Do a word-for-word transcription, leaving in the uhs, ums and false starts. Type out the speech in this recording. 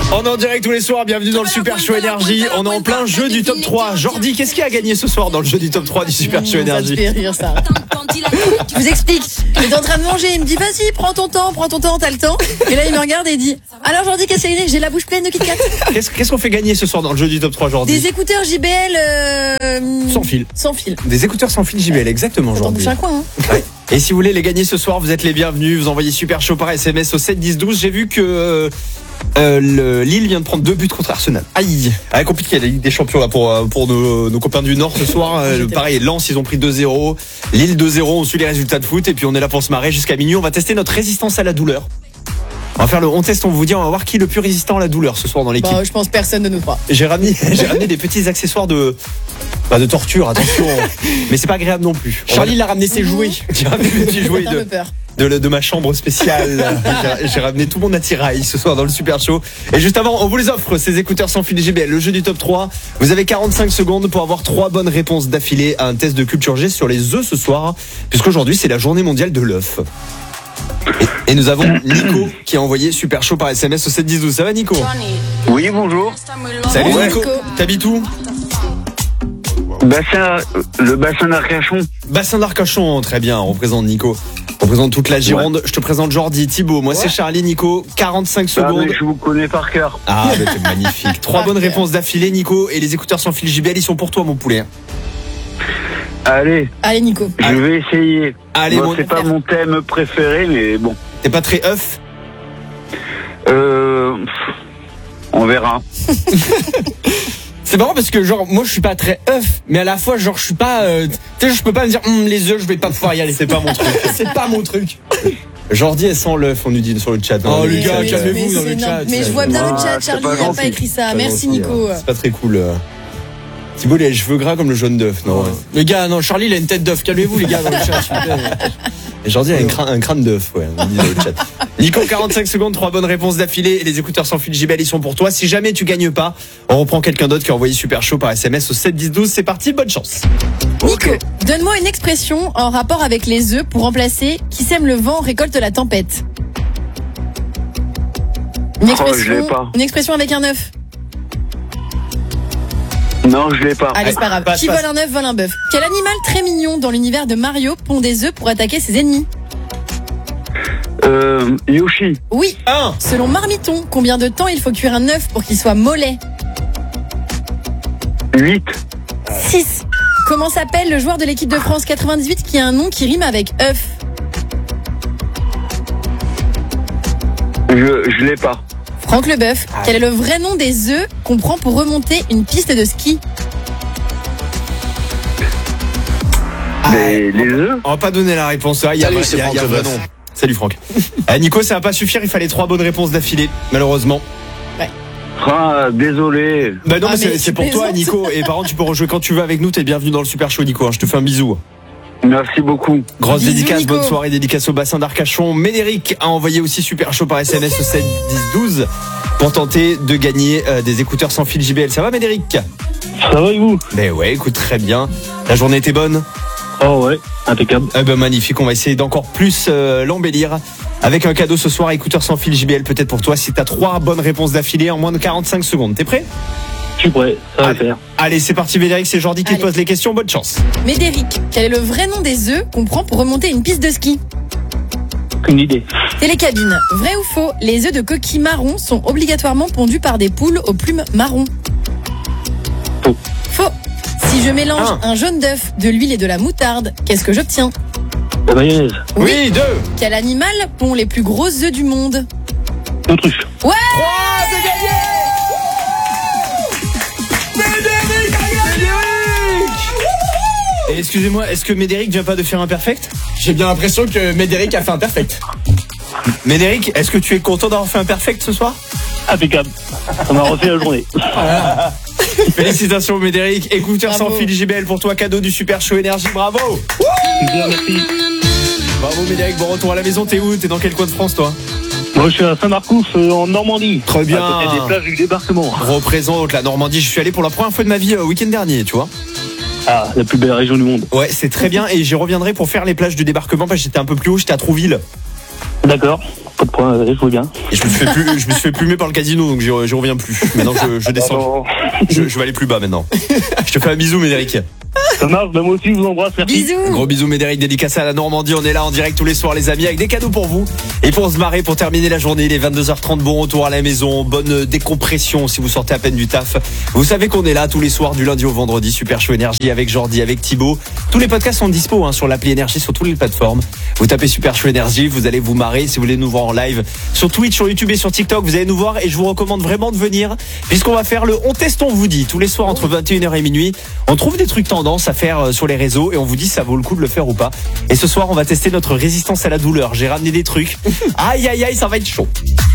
On est en direct tous les soirs, bienvenue dans le Super Show Énergie. On est en plein jeu du top trois. Jordi, qu'est-ce qui a gagné ce soir dans le jeu du top trois du Super Show Énergie? Ça te fait rire ça. Je vous explique. Il est en train de manger, il me dit vas-y, prends ton temps, prends ton temps, t'as le temps. Et là il me regarde et il dit alors Jordi, qu'est-ce qu'il y a gagné? J'ai la bouche pleine de Kit Kat. Qu'est-ce qu'est-ce qu'on fait gagner ce soir dans le jeu du top trois, Jordi? Des écouteurs J B L euh... Sans fil. Sans fil. Des écouteurs sans fil J B L, exactement, T'en Jordi. bouges un coin, hein. Ouais. Et si vous voulez les gagner ce soir, vous êtes les bienvenus. Vous envoyez Super Show par S M S au sept dix douze. J'ai vu que euh, le, Lille vient de prendre deux buts contre Arsenal. Aïe, ah, compliqué la Ligue des Champions là pour pour nos, nos copains du Nord ce soir. Euh, pareil, Lens ils ont pris deux zéro, Lille deux zéro. On suit les résultats de foot et puis on est là pour se marrer jusqu'à minuit. On va tester notre résistance à la douleur. On va faire le on teste, on vous dit, on va voir qui est le plus résistant à la douleur ce soir dans l'équipe. Bah, je pense personne de nous trois. J'ai ramené, j'ai ramené des petits accessoires de, bah, de torture, attention. Mais c'est pas agréable non plus. Charlie il a ramené ses jouets. J'ai ramené des petits jouets J'ai un de, peu peur. de, de ma chambre spéciale. J'ai, j'ai ramené tout mon attirail ce soir dans le Super Show. Et juste avant, on vous les offre, ces écouteurs sans fil J B L, le jeu du top trois. Vous avez quarante-cinq secondes pour avoir trois bonnes réponses d'affilée à un test de culture G sur les œufs ce soir, puisqu'aujourd'hui c'est la journée mondiale de l'œuf. Et, et nous avons Nico qui a envoyé Super Show par S M S au sept dix douze. Ça va Nico? Oui, bonjour. Salut Ouais. Nico. Nico. T'habites où? Bassin, le bassin d'Arcachon. Bassin d'Arcachon, très bien, on représente Nico. On représente toute la Gironde. Je te présente Jordi, Thibaut, moi c'est Charlie, Nico. quarante-cinq Ah, secondes. mais je vous connais par cœur. Ah, mais t'es magnifique. Trois bonnes réponses d'affilée, Nico. Et les écouteurs sans fil J B L, ils sont pour toi, mon poulet. Allez, Allez Nico. je Allez. vais essayer. Allez, Moi, mon c'est pas mon thème préféré, mais bon. T'es pas très œuf? Euh, pff, on verra. C'est marrant parce que genre moi je suis pas très œuf, mais à la fois genre je suis pas, euh, tu sais je peux pas me dire hum, les œufs je vais pas pouvoir y aller. C'est pas mon truc. C'est pas mon truc. Jordi, elle sent l'œuf, on nous dit sur le chat. Oh, hein. les gars, Mais- calmez-vous mais dans c'est le énorme. chat. Mais je vois bien Ah, le chat, c'est Charlie pas il a pas gentil. écrit ça. Pas Merci gentil, Nico. hein. C'est pas très cool. euh. Thibaut, il a les cheveux gras comme le jaune d'œuf, non? ouais. Les gars, non, Charlie il a une tête d'œuf. Calmez-vous les gars dans le chat. s'il vous plaît. Et Jordi a un crâne, un crâne d'œuf, ouais, on dit dans le chat. Nico, quarante-cinq secondes, trois bonnes réponses d'affilée. Et les écouteurs sans fil J B L, ils sont pour toi. Si jamais tu gagnes pas, on reprend quelqu'un d'autre qui a envoyé Super Show par S M S au sept dix douze. C'est parti, bonne chance. Nico, donne-moi une expression en rapport avec les œufs pour remplacer qui sème le vent récolte la tempête. Une Oh, je expression, l'ai pas. une expression avec un œuf. Non, je l'ai pas. Allez, c'est pas grave. passe, Qui passe. vole un œuf vole un bœuf. Quel animal très mignon dans l'univers de Mario pond des œufs pour attaquer ses ennemis? Euh, Yoshi. Oui. Un. Selon Marmiton, combien de temps il faut cuire un œuf pour qu'il soit mollet? huit. six. Comment s'appelle le joueur de l'équipe de France quatre-vingt-dix-huit qui a un nom qui rime avec œuf? Je, je l'ai pas. Franck Leboeuf. Quel est le vrai nom des œufs qu'on prend pour remonter une piste de ski? Les, les œufs. On va pas donner la réponse. Ah, il y a, Salut, il y a- c'est il y a Franck un vrai Leboeuf. nom. Salut Franck. Ah, Nico, ça va pas suffire. Il fallait trois bonnes réponses d'affilée, malheureusement. Ah, désolé. Bah non, Ah, mais c'est, mais c'est tu pour toi, plaisantes. Nico. Et par contre, tu peux rejouer quand tu veux avec nous. T'es bienvenu dans le Super Show, Nico. hein. Je te fais un bisou. Merci beaucoup. Grosse Bisous, dédicace, Nico. bonne soirée, dédicace au bassin d'Arcachon. Médéric a envoyé aussi Super Show par S M S au sept dix douze pour tenter de gagner euh, des écouteurs sans fil J B L. Ça va, Médéric? Ça va et vous? Ben ouais, écoute, très bien. La journée était bonne? Oh ouais, impeccable. Eh ben magnifique, on va essayer d'encore plus euh, l'embellir avec un cadeau ce soir, écouteurs sans fil J B L peut-être pour toi si t'as trois bonnes réponses d'affilée en moins de quarante-cinq secondes. T'es prêt? Je suis prêt, ça va Allez. faire. Allez, c'est parti Médéric, c'est Jordi qui te Allez. pose les questions, bonne chance. Médéric, quel est le vrai nom des œufs qu'on prend pour remonter une piste de ski? Une idée. Télécabine. Vrai ou faux, les œufs de coquille marron sont obligatoirement pondus par des poules aux plumes marron? Faux. Faux. Si je mélange Un. un jaune d'œuf, de l'huile et de la moutarde, qu'est-ce que j'obtiens? La mayonnaise. Oui, deux. Quel animal pond les plus gros œufs du monde? L'autruche. Ouais. trois, c'est gagné. Médéric a gagné. Et excusez-moi, est-ce que Médéric vient pas de faire un perfect? J'ai bien l'impression que Médéric a fait un perfect. Médéric, est-ce que tu es content d'avoir fait un perfect ce soir? Impeccable. Ça m'a refait la journée. Félicitations Médéric, écouteurs Bravo. sans fil J B L pour toi, cadeau du Super Show Énergie, bravo. Bien, merci. Bravo Médéric, bon retour à la maison, t'es où? T'es dans quel coin de France toi? Moi, je suis à Saint-Marcouf, euh, en Normandie. Très bien. À côté des plages du débarquement. Représente la Normandie, je suis allé pour la première fois de ma vie euh, week-end dernier, tu vois. Ah, la plus belle région du monde. Ouais, c'est très bien et j'y reviendrai pour faire les plages du débarquement parce que j'étais un peu plus haut, j'étais à Trouville. D'accord. Pas de point, je vous bien. Et je me suis fait, plus, je me suis fait plumer par le casino, donc j'y j'y reviens plus. Maintenant, je, je descends. Je, je vais aller plus bas maintenant. Je te fais un bisou, Médéric. Ça marche, bah moi aussi, je vous embrasse, merci. Bisous. Gros bisous, Médéric, dédicacé à la Normandie. On est là en direct tous les soirs, les amis, avec des cadeaux pour vous. Et pour se marrer, pour terminer la journée, il est vingt-deux heures trente, bon retour à la maison, bonne décompression si vous sortez à peine du taf. Vous savez qu'on est là tous les soirs, du lundi au vendredi, Super Show Énergie avec Jordi, avec Thibaut. Tous les podcasts sont dispo hein, sur l'appli Énergie, sur toutes les plateformes. Vous tapez Super Show Énergie, vous allez vous marrer. Si vous voulez nous voir en live sur Twitch, sur YouTube et sur TikTok, vous allez nous voir et je vous recommande vraiment de venir puisqu'on va faire le On Teste, on vous dit. Tous les soirs entre vingt et une heures et minuit, on trouve des trucs tendance à faire sur les réseaux et on vous dit si ça vaut le coup de le faire ou pas. Et ce soir, on va tester notre résistance à la douleur. J'ai ramené des trucs. Aïe aïe aïe, ça va être chaud.